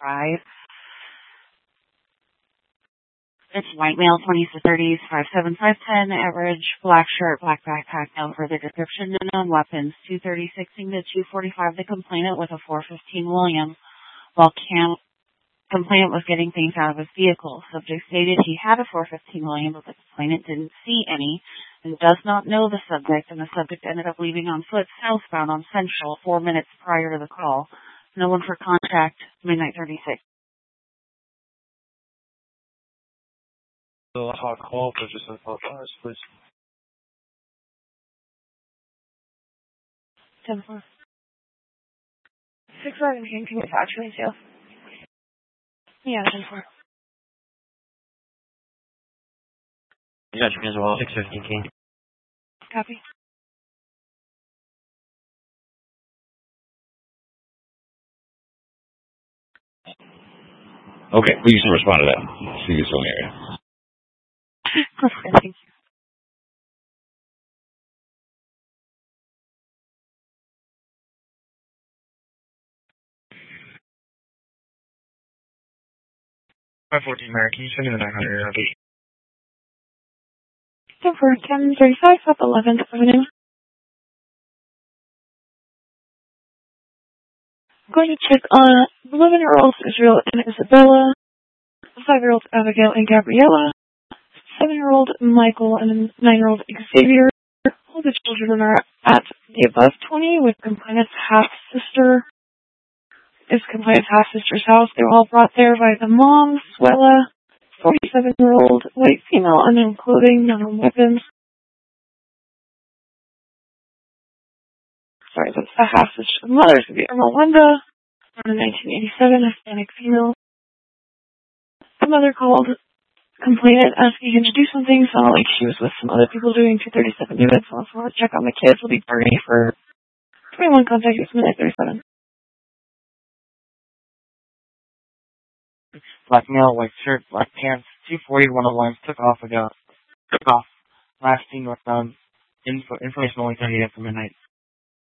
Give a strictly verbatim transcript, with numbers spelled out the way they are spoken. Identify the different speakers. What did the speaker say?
Speaker 1: five. It's white male, twenties to thirties, five seven, five ten, average, black shirt, black backpack, no further description, and on weapons, two thirty-sixing to two forty-five, the complainant with a four fifteen William, while Cam, complainant was getting things out of his vehicle. Subject stated he had a four fifteen William, but the complainant didn't see any, and does not know the subject, and the subject ended up leaving on foot southbound on Central four minutes prior to the call. No one for contact, midnight thirty-six.
Speaker 2: So a hot call for just a hot fires, please.
Speaker 3: ten four. six eleven, can you attach me too? Yeah, ten four.
Speaker 4: You got me as well. six fifteen, King.
Speaker 3: Copy.
Speaker 5: Okay, we can respond to that. See you soon, area.
Speaker 3: Perfect, thank you.
Speaker 2: five fourteen, Mary, can you send me the nine hundred area, please?
Speaker 3: ten four, ten thirty-five, up eleventh Avenue. Going to check on eleven-year-olds Israel and Isabella, five-year-olds Abigail and Gabriella, seven-year-old Michael and nine-year-old Xavier. All the children are at the above twenty with complainant's half-sister. Is complainant's half-sister's house. They were all brought there by the mom, Suella, forty-seven-year-old white female, unknown clothing, no weapons. Sorry, that's the half-sister. The mother's going to be Irma Wenda, born in nineteen eighty-seven, Hispanic female. The mother called complainant asking him to do something. Sounded like she was with some other people doing two thirty-seven units. So I'll check on the kids. We'll be targeting for twenty-one contact. It's midnight thirty-seven.
Speaker 2: Black male, white shirt, black pants, two forty, one oh one, took off ago. Took off. Last seen northbound. Info, information only thirty after midnight.